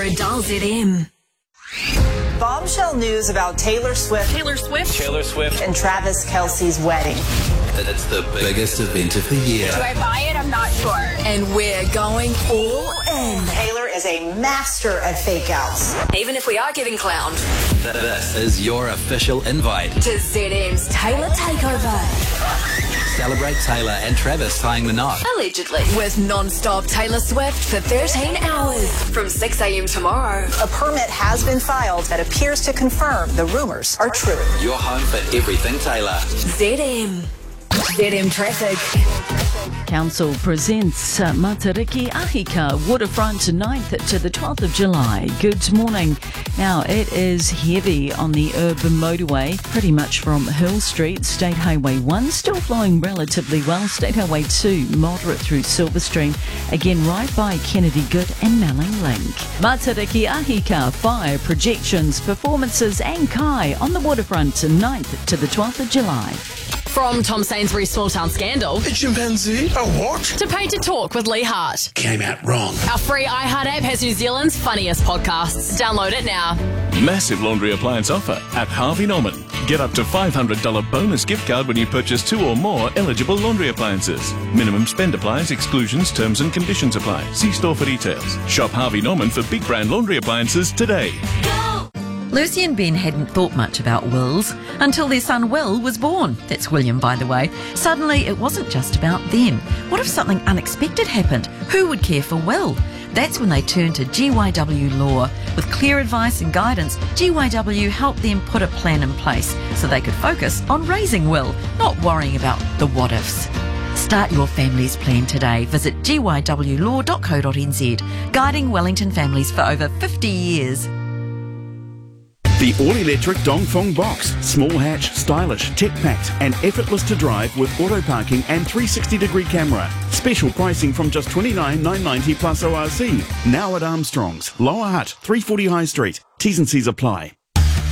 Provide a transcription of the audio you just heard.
Dull ZM. Bombshell news about Taylor Swift and Travis Kelce's wedding. It's the biggest event of the year. Do I buy it? I'm not sure. And we're going all in. Taylor is a master at fake outs. Even if we are giving clown. This is your official invite. To ZM's Taylor Takeover. Celebrate Taylor and Travis tying the knot. Allegedly. With non-stop Taylor Swift for 13 hours. From 6 a.m. tomorrow. A permit has been filed that appears to confirm the rumors are true. Your home for everything Taylor. ZM. ZM Traffic. Council presents Matariki Ahika Waterfront 9th to the 12th of July. Good morning. Now, it is heavy on the urban motorway, pretty much from Hill Street. State Highway 1 still flowing relatively well. State Highway 2 moderate through Silver Stream. Again, right by Kennedy Good and Melling Link. Matariki Ahika fire projections, performances and kai on the waterfront 9th to the 12th of July. From Tom Sainsbury's Small Town Scandal A chimpanzee? A what? to Paid to Talk with Lee Hart. Came out wrong. Our free iHeart app has New Zealand's funniest podcasts. Download it now. Massive laundry appliance offer at Harvey Norman. Get up to $500 bonus gift card when you purchase 2 or more eligible laundry appliances. Minimum spend applies, exclusions, terms and conditions apply. See store for details. Shop Harvey Norman for big brand laundry appliances today. Lucy and Ben hadn't thought much about wills until their son Will was born. That's William, by the way. Suddenly, it wasn't just about them. What if something unexpected happened? Who would care for Will? That's when they turned to GYW Law. With clear advice and guidance, GYW helped them put a plan in place so they could focus on raising Will, not worrying about the what-ifs. Start your family's plan today. Visit gywlaw.co.nz, guiding Wellington families for over 50 years. The all-electric Dongfeng Box. Small hatch, stylish, tech-packed and effortless to drive with auto parking and 360-degree camera. Special pricing from just $29,990 plus ORC. Now at Armstrong's, Lower Hutt, 340 High Street. T's and C's apply.